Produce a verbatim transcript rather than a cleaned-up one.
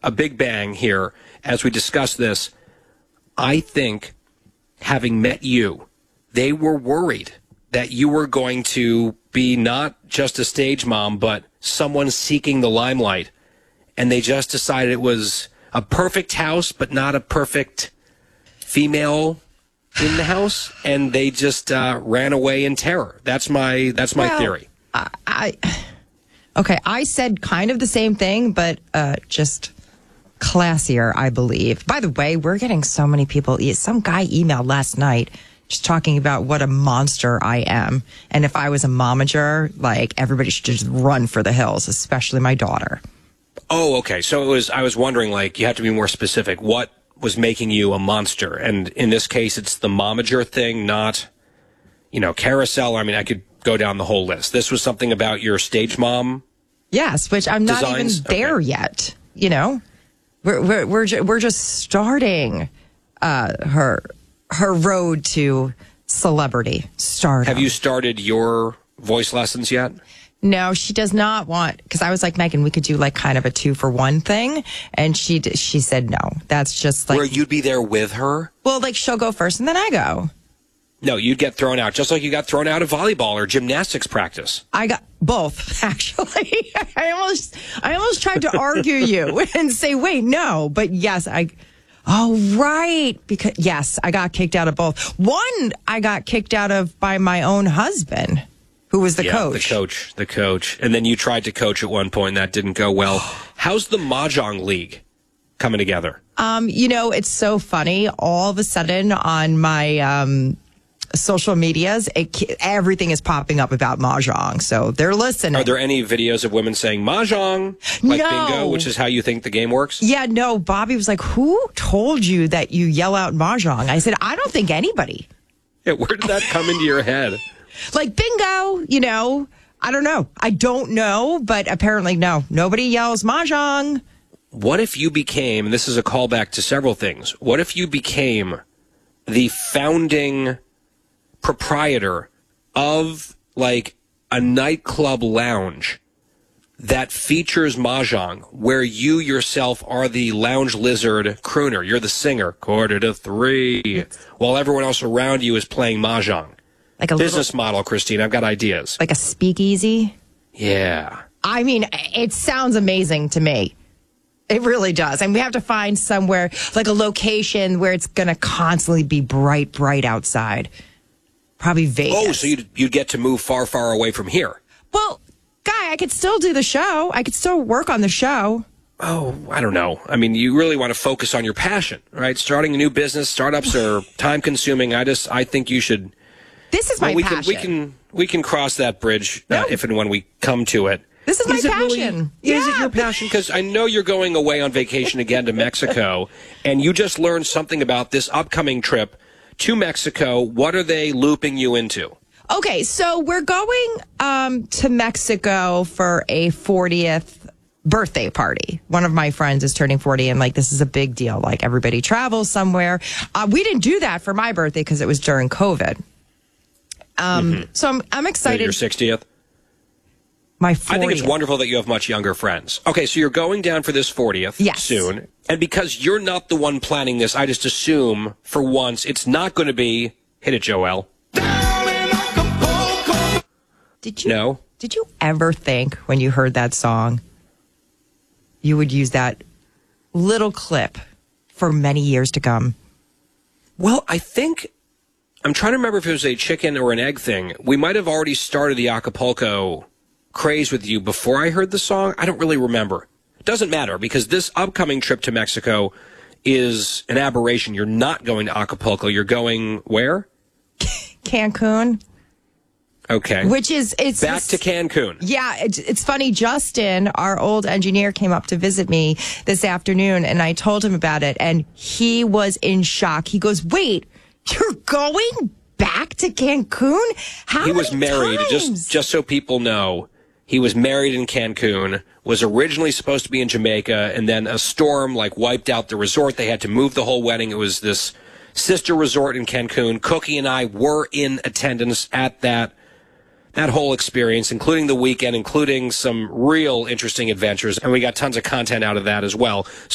a big bang here as we discuss this. I think, having met you, they were worried that you were going to be not just a stage mom, but someone seeking the limelight. And they just decided it was a perfect house, but not a perfect female in the house. And they just uh, ran away in terror. That's my that's my well, theory. I, I okay. I said kind of the same thing, but uh, just classier, I believe. By the way, we're getting so many people. Some guy emailed last night just talking about what a monster I am. And if I was a momager, like, everybody should just run for the hills, especially my daughter. Oh, okay. So it was, I was wondering, like, you have to be more specific. What was making you a monster? And in this case, it's the momager thing, not, you know, carousel. I mean, I could go down the whole list. This was something about your stage mom? Yes, which I'm not designs? even there okay. yet, you know? We're, we're, we're, ju- we're just starting uh, her... her road to celebrity stardom. Have you started your voice lessons yet? No, she does not want, because I was like, Megan, we could do like kind of a two for one thing. And she d- she said no. That's just like... Where you'd be there with her? Well, like, she'll go first and then I go. No, you'd get thrown out, just like you got thrown out of volleyball or gymnastics practice. I got both, actually. I almost I almost tried to argue you and say, wait, no. But yes, I... Oh, right. Because, yes, I got kicked out of both. One, I got kicked out of by my own husband, who was the yeah, coach. the coach, the coach. And then you tried to coach at one point, and that didn't go well. How's the Mahjong League coming together? Um, you know, it's so funny. All of a sudden on my um, social medias, it, everything is popping up about Mahjong. So they're listening. Are there any videos of women saying Mahjong? Like no. bingo, which is how you think the game works? Yeah, no. Bobby was like, who told you that you yell out Mahjong? I said, I don't think anybody. Yeah, where did that come into your head? Like bingo, you know. I don't know. I don't know, but apparently, no. Nobody yells Mahjong. What if you became, and this is a callback to several things, what if you became the founding proprietor of, like, a nightclub lounge that features Mahjong, where you yourself are the lounge lizard crooner. You're the singer, quarter to three, while everyone else around you is playing Mahjong. Like a Business little, model, Christine. I've got ideas. like a speakeasy. Yeah. I mean, it sounds amazing to me. It really does. And we have to find somewhere, like a location where it's going to constantly be bright, bright outside. Probably Vegas. Oh, so you'd, you'd get to move far, far away from here. Well, Guy, I could still do the show. I could still work on the show. Oh, I don't know. I mean, you really want to focus on your passion, right? Starting a new business, startups are time consuming. I just, I think you should. This is my well, we passion. Can, we can, we can cross that bridge uh, No. if and when we come to it. This is my is it passion. Really, yeah. Is it your passion? Because I know you're going away on vacation again to Mexico, and you just learned something about this upcoming trip to Mexico. What are they looping you into? Okay, so we're going um, to Mexico for a fortieth birthday party. One of my friends is turning forty, and like, this is a big deal. Like, everybody travels somewhere. Uh, we didn't do that for my birthday because it was during COVID. Um, mm-hmm. So I'm I'm excited. Your sixtieth? My fortieth. I think it's wonderful that you have much younger friends. Okay, so you're going down for this fortieth yes. soon. And because you're not the one planning this, I just assume, for once, it's not going to be, hit it, Joel. Did you, no. Did you ever think when you heard that song, you would use that little clip for many years to come? Well, I think, I'm trying to remember if it was a chicken or an egg thing. We might have already started the Acapulco craze with you before I heard the song. I don't really remember. It doesn't matter, because this upcoming trip to Mexico is an aberration. You're not going to Acapulco. You're going where? Cancun. Okay. Which is, it's back to Cancun. Yeah, it's, it's funny. Justin, our old engineer, came up to visit me this afternoon, and I told him about it, and he was in shock. He goes, wait, you're going back to Cancun? How He many was married, times? just just so people know. He was married in Cancun, was originally supposed to be in Jamaica, and then a storm like wiped out the resort. They had to move the whole wedding. It was this sister resort in Cancun. Cookie and I were in attendance at that that whole experience, including the weekend, including some real interesting adventures, and we got tons of content out of that as well.